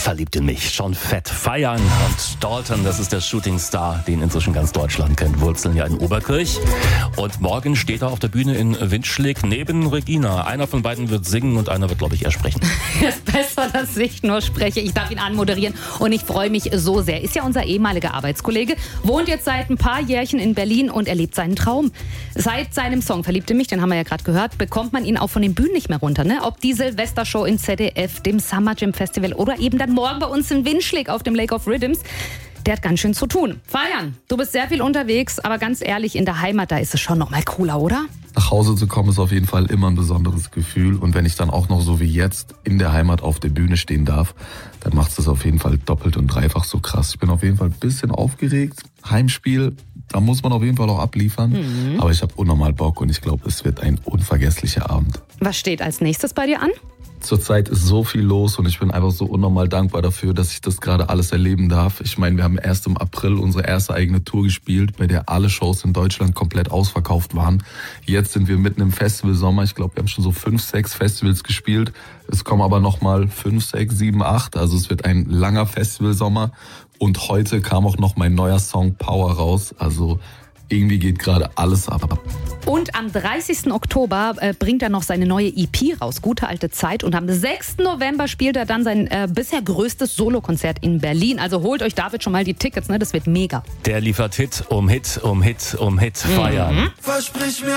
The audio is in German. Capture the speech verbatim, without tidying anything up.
Verliebt in mich, schon fett feiern. Und Dalton, das ist der Shootingstar, den inzwischen ganz Deutschland kennt. Wurzeln ja in Oberkirch. Und morgen steht er auf der Bühne in Windschlick neben Regina. Einer von beiden wird singen und einer wird, glaube ich, eher sprechen. Es ist besser, dass ich nur spreche. Ich darf ihn anmoderieren und ich freue mich so sehr. Ist ja unser ehemaliger Arbeitskollege, wohnt jetzt seit ein paar Jährchen in Berlin und erlebt seinen Traum. Seit seinem Song Verliebt in mich, den haben wir ja gerade gehört, bekommt man ihn auch von den Bühnen nicht mehr runter. Ne? Ob die Silvestershow in Z D F, dem Summer Jam Festival oder eben dann morgen bei uns in Windschlick auf dem Lake of Rhythms. Der hat ganz schön zu tun. Feiern. Du bist sehr viel unterwegs, aber ganz ehrlich, in der Heimat, da ist es schon noch mal cooler, oder? Nach Hause zu kommen ist auf jeden Fall immer ein besonderes Gefühl. Und wenn ich dann auch noch so wie jetzt in der Heimat auf der Bühne stehen darf, dann macht es das auf jeden Fall doppelt und dreifach so krass. Ich bin auf jeden Fall ein bisschen aufgeregt. Heimspiel, da muss man auf jeden Fall auch abliefern. Mhm. Aber ich habe unnormal Bock und ich glaube, es wird ein unvergesslicher Abend. Was steht als nächstes bei dir an? Zurzeit ist so viel los und ich bin einfach so unnormal dankbar dafür, dass ich das gerade alles erleben darf. Ich meine, wir haben erst im April unsere erste eigene Tour gespielt, bei der alle Shows in Deutschland komplett ausverkauft waren. Jetzt sind wir mitten im Festivalsommer. Ich glaube, wir haben schon so fünf, sechs Festivals gespielt. Es kommen aber nochmal fünf, sechs, sieben, acht. Also es wird ein langer Festivalsommer. Und heute kam auch noch mein neuer Song Power raus. Also irgendwie geht gerade alles ab. Und am dreißigsten Oktober äh, bringt er noch seine neue E P raus, Gute alte Zeit. Und am sechsten November spielt er dann sein äh, bisher größtes Solokonzert in Berlin. Also holt euch David schon mal die Tickets, ne? Das wird mega. Der liefert Hit um Hit um Hit um Hit feiern. Mhm. Versprich mir